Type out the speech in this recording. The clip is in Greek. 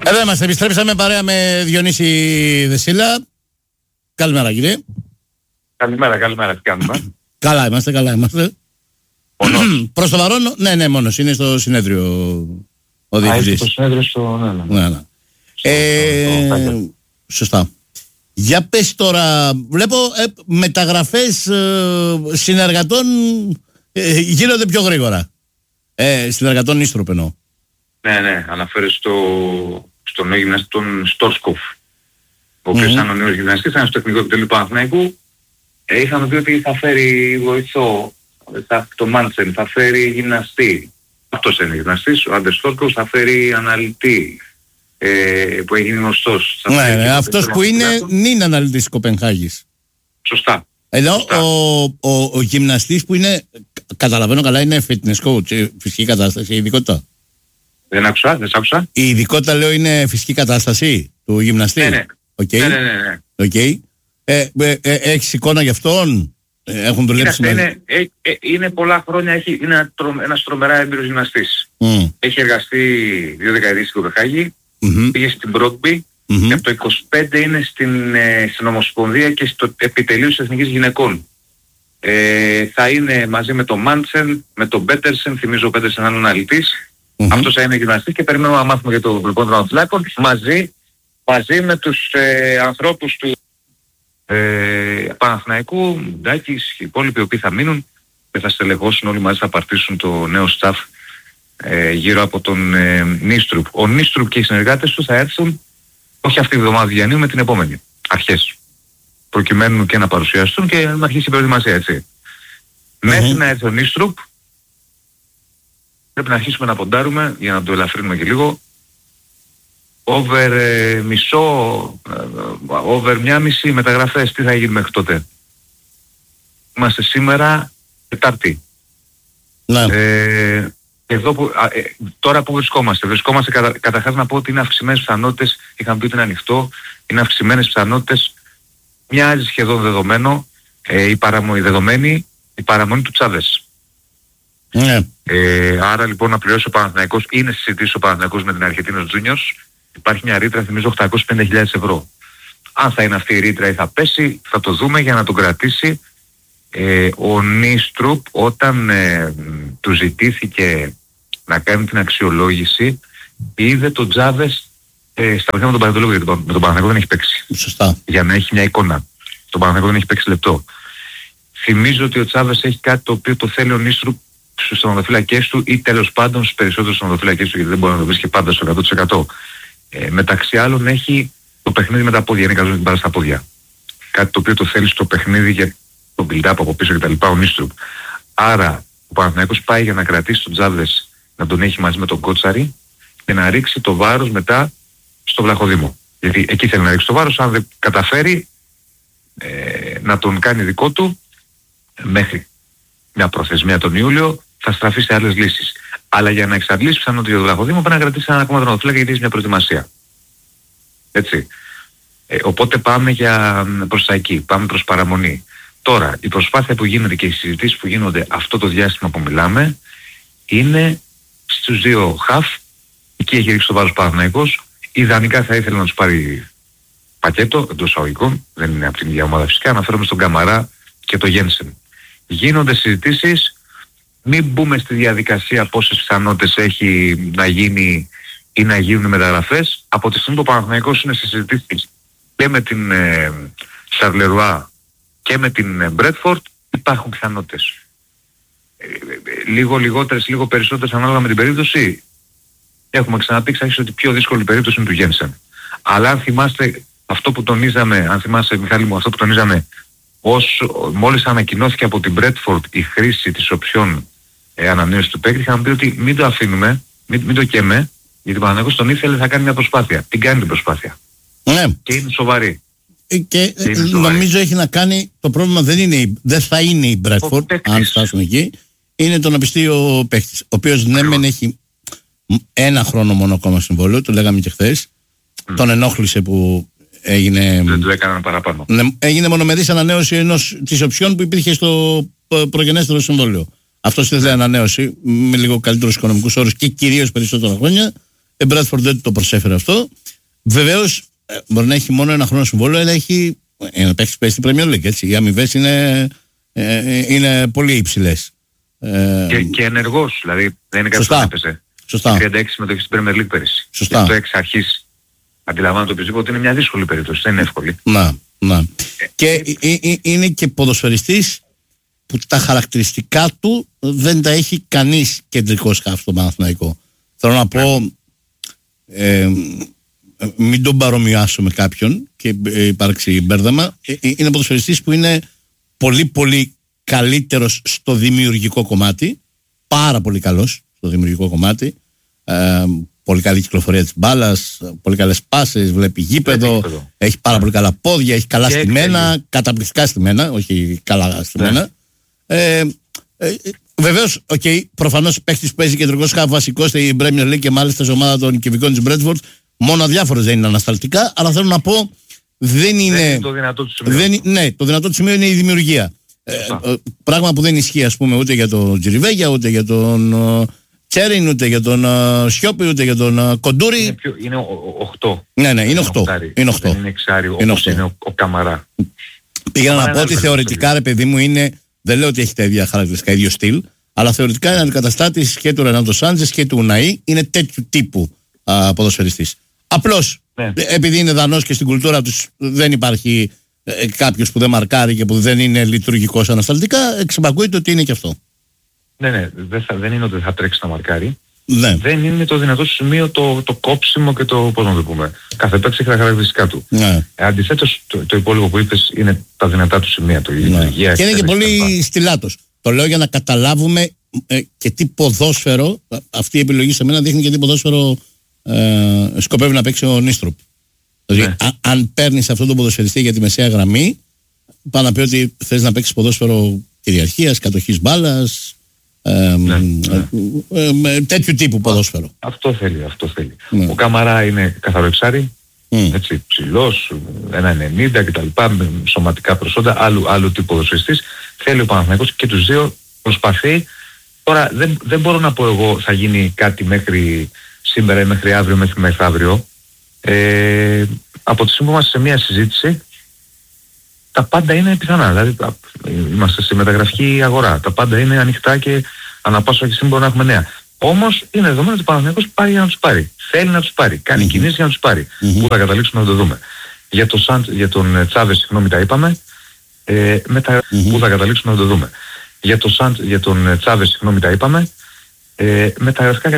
Εδώ είμαστε, επιστρέψαμε παρέα με Διονύση Δεσίλα. Καλημέρα κύριε. Καλημέρα, τι κάνουμε? Καλά είμαστε. Προς το παρόν, ναι, μόνος είναι στο συνέδριο ο διευθυντής. Στο συνέδριο Ναι. Σωστά. Για πες τώρα, βλέπω μεταγραφές συνεργατών γίνονται πιο γρήγορα. Συνεργατών Ίστροπ εννοώ. Ναι, αναφέρει στον νέο γυμναστή τον Στόρσκοφ, ο οποίος ήταν ο νέος γυμναστής, ήταν στο τεχνικό επιτελείο του Παναθηναϊκού. Είχαμε πει ότι θα φέρει βοηθό, το Μάντσεν, θα φέρει γυμναστή. Αυτός είναι γυμναστής, ο Άντερ Στόρσκοφ, θα φέρει αναλυτή, που έγινε γνωστός. Ναι, αυτός που είναι αναλυτής της Κοπενχάγης. Σωστά. Εδώ ο γυμναστής που είναι, καταλαβαίνω καλά, είναι fitness coach, φυσική κατάσταση, ειδικότητα. Δεν άκουσα. Η ειδικότητα λέω είναι φυσική κατάσταση του γυμναστή. Ναι. Okay. Έχεις εικόνα γι' αυτόν? Έχουν δουλέψει είναι πολλά χρόνια, είναι ένας τρομερά έμπειρος γυμναστής. Έχει εργαστεί 2 δεκαετίες στην Κοπενχάγη, πήγε στην Μπρόγκμπι και από το 25 είναι στην Ομοσπονδία και στο επιτελείο της Εθνικής Γυναικών. Θα είναι μαζί με τον Μάντσεν, με τον Πέτερσεν, θυμίζω ο Πέτερσεν είναι αναλυτής. Αυτός θα είναι γυμναστής και περιμένουμε να μάθουμε για το γλυκό των Παναθηναϊκών μαζί με τους ανθρώπους του Παναθηναϊκού, Ντάκης και οι υπόλοιποι οι οποίοι θα μείνουν και θα στελεχώσουν όλοι μαζί, θα παρτίσουν το νέο staff γύρω από τον Νίστρουπ. Ο Νίστρουπ και οι συνεργάτες του θα έρθουν όχι αυτή τη βδομάδα του Ιαννίου, με την επόμενη, αρχές, προκειμένου και να παρουσιαστούν και να αρχίσει η προετοιμασία, έτσι. Μέχρι να έρθει ο Νίστρουπ πρέπει να αρχίσουμε να ποντάρουμε, για να το ελαφρύνουμε και λίγο, over μια μισή μεταγραφές. Τι θα γίνει μέχρι τότε? Είμαστε σήμερα Τετάρτη. Ναι. Τώρα που βρισκόμαστε καταρχάς να πω ότι είναι αυξημένες πιθανότητες, είχαμε πει ότι είναι ανοιχτό, είναι αυξημένες πιθανότητες, μοιάζει σχεδόν δεδομένο η παραμονή του Τσάβες. Ναι. Άρα λοιπόν να πληρώσει ο Παναθηναϊκός, είναι συζητήσει ο Παναθηναϊκός με την Αρχεντίνος Τζούνιος, υπάρχει μια ρήτρα, θυμίζω 850.000 ευρώ. Αν θα είναι αυτή η ρήτρα ή θα πέσει, θα το δούμε για να τον κρατήσει. Ο Νίστρουπ όταν του ζητήθηκε να κάνει την αξιολόγηση, είδε τον Τζάβες στα παιχνίδια με τον Παναθηναϊκό, γιατί με τον Παναθηναϊκό δεν έχει παίξει. Σωστά. Για να έχει μια εικόνα. Τον Παναθηναϊκό δεν έχει παίξει λεπτό. Θυμίζω ότι ο Τζάβες έχει κάτι το οποίο το θέλει ο Νίστρουπ στους τερματοφύλακές του ή τέλος πάντων στους περισσότερους τερματοφύλακές του, γιατί δεν μπορεί να το βρίσκει πάντα στο 100%. Μεταξύ άλλων έχει το παιχνίδι με τα πόδια, είναι καλός να την πάρει στα πόδια. Κάτι το οποίο το θέλει στο παιχνίδι για το build-up από πίσω κτλ. Ο Νίστρουπ. Άρα ο Παναθηναϊκός πάει για να κρατήσει τον Τζάβες, να τον έχει μαζί με τον Κότσαρη και να ρίξει το βάρος μετά στο Βλαχοδήμο. Γιατί εκεί θέλει να ρίξει το βάρος, αν δεν καταφέρει να τον κάνει δικό του μέχρι μια προθεσμία τον Ιούλιο, θα στραφεί σε άλλες λύσεις. Αλλά για να εξαντλήσει πιθανότητα για το Βλαχοδήμο πρέπει να κρατήσει ένα ακόμα τερματοφύλακα, γιατί έχει μια προετοιμασία. Έτσι. Οπότε πάμε προς τα εκεί, πάμε προς παραμονή. Τώρα, η προσπάθεια που γίνεται και οι συζητήσεις που γίνονται αυτό το διάστημα που μιλάμε είναι στους δύο χαφ. Εκεί έχει ρίξει το βάρος Παναθηναϊκός. Ιδανικά θα ήθελε να τους πάρει πακέτο εντός εισαγωγικών, δεν είναι από την ίδια ομάδα φυσικά. Αναφέρομαι στον Καμαρά και τον Γένσεν. Γίνονται συζητήσεις, μην μπούμε στη διαδικασία πόσες πιθανότητες έχει να γίνει ή να γίνουν μεταγραφές. Από τη στιγμή που ο Παναθηναϊκός είναι στις συζητήσεις και με την Σαρλερουά και με την Μπρέτφορντ, υπάρχουν πιθανότητες. Λίγο λιγότερες, λίγο περισσότερες ανάλογα με την περίπτωση. Έχουμε ξαναπεί εξάχεις ότι πιο δύσκολη περίπτωση είναι του Γένσεν. Αλλά αν θυμάστε αυτό που τονίζαμε, αν θυμάσαι Μιχάλη μου, αυτό που τονίζαμε, μόλις ανακοινώθηκε από την Μπρέτφορντ η χρήση της οψιών ανανέωσης του παίκτη, είχαμε πει ότι μην το αφήνουμε, μην το καίμε, γιατί ο Παναθηναϊκός τον ήθελε, θα κάνει μια προσπάθεια. Την κάνει την προσπάθεια. Ναι. Και είναι σοβαρή. Και νομίζω έχει να κάνει, το πρόβλημα δεν θα είναι η Μπρέτφορντ, αν φτάσουμε εκεί, είναι το να πιστεί ο παίκτης, ο οποίος ναι μεν έχει 1 χρόνο μόνο ακόμα συμβόλαιο, το λέγαμε και χθες, τον ενόχλησε που έγινε. Δεν του έκαναν παραπάνω. Έγινε μονομερής ανανέωση της οψιών που υπήρχε στο προγενέστερο συμβόλαιο. Αυτός ήθελε ανανέωση με λίγο καλύτερους οικονομικούς όρους και κυρίως περισσότερα χρόνια. Μπράτφορντ δεν το προσέφερε αυτό. Βεβαίως μπορεί να έχει μόνο ένα χρόνο συμβόλαιο, αλλά έχει ένα παίχτη που παίζει στην Premier League. Έτσι. Οι αμοιβές είναι πολύ υψηλές. Και ενεργός, δηλαδή δεν είναι κάτι που έπαιζε. Σωστά. 36 συμμετοχή στην Premier League πέρυσι. Σωστά. Το εξ αρχής αντιλαμβάνεται οπωσδήποτε ότι είναι μια δύσκολη περίπτωση, δεν είναι εύκολη. Να. Και είναι και ποδοσφαιριστής που τα χαρακτηριστικά του δεν τα έχει κανείς κεντρικός χαφ στο Παναθηναϊκό. Θέλω να πω, μην τον παρομοιάσω με κάποιον και υπάρξει μπέρδεμα. Είναι ποδοσφαιριστής που είναι πολύ πολύ καλύτερος στο δημιουργικό κομμάτι, πάρα πολύ καλός στο δημιουργικό κομμάτι, πολύ καλή κυκλοφορία της μπάλας, πολύ καλές πάσες, βλέπει γήπεδο, έχει πάρα πολύ καλά πόδια, έχει καλά στημένα, καταπληκτικά στημένα, όχι καλά στημένα. Βεβαίως, προφανώς παίχτης που παίζει κεντρικός χαφ βασικός στην Premier League και μάλιστα σε ομάδα των κυβικών της Brentford, μόνο αδιάφορος δεν είναι ανασταλτικά, αλλά θέλω να πω δεν είναι το δυνατό του σημείο. Ναι, το δυνατό του σημείο είναι η δημιουργία. Πράγμα που δεν ισχύει, ας πούμε, ούτε για τον Τζιριβέγια, ούτε για τον Τσέριν, ούτε για τον Σιώπη, ούτε για τον Κοντούρη. Είναι 8. Ναι, είναι 8. Είναι 8. Είναι εξάρι, όπως είναι ο Καμαρά. Πήγα να πω ότι θεωρητικά, ρε παιδί μου, είναι, δεν λέω ότι έχει τα ίδια χαρακτηριστικά, ίδιο στυλ, αλλά θεωρητικά είναι αντικαταστάτης και του Ρενάντο Σάντζες και του Ουναή, είναι τέτοιου τύπου ποδοσφαιριστής. Απλώς, επειδή είναι Δανός και στην κουλτούρα τους δεν υπάρχει κάποιος που δεν μαρκάρει και που δεν είναι λειτουργικός ανασταλτικά, εξυπακούεται ότι είναι και αυτό. Ναι, δεν είναι ότι θα τρέξει να μαρκάρει. Ναι. Δεν είναι το δυνατό σημείο το κόψιμο και το, πώς να το πούμε, κάθε παίκτης έχει τα χαρακτηριστικά του. Ναι. Αντιθέτως, το υπόλοιπο που είπες είναι τα δυνατά του σημεία του. Ναι. Και είναι και πολύ στυλάτος. Το λέω για να καταλάβουμε και τι ποδόσφαιρο, αυτή η επιλογή σε μένα δείχνει και τι ποδόσφαιρο σκοπεύει να παίξει ο Νίστροπ. Δηλαδή, αν παίρνεις αυτό το ποδοσφαιριστή για τη μεσαία γραμμή, πάει να πει ότι θες να παίξεις ποδόσφαιρο κυριαρχίας, κατοχής μπάλας, τέτοιου τύπου ποδόσφαιρο. Αυτό θέλει. Ο Καμαρά είναι καθαρό εξάρι, έτσι, ψηλός, 1,90 κτλ. Με σωματικά προσόντα, άλλου τύπου ποδοσφαιριστής. Θέλει ο Παναθηναϊκός και τους δύο, προσπαθεί. Τώρα δεν μπορώ να πω εγώ θα γίνει κάτι μέχρι σήμερα ή μέχρι αύριο, μέχρι μεθαύριο. Από τη στιγμή που είμαστε σε μια συζήτηση, τα πάντα είναι πιθανά. Δηλαδή είμαστε σε μεταγραφική αγορά. Τα πάντα είναι ανοιχτά και ανά πάσα στιγμή μπορούμε να έχουμε νέα. Όμως είναι δεδομένο ότι ο Παναθηναϊκός πάει για να τους πάρει. Θέλει να τους πάρει. Κάνει κινήσεις για να τους πάρει. Πού θα καταλήξουμε να το δούμε. Για τον Τσάβες, συγγνώμη, τα είπαμε. Πού θα καταλήξουμε να το δούμε. Για τον Τσάβες, συγγνώμη, τα είπαμε. Με τα γραφικά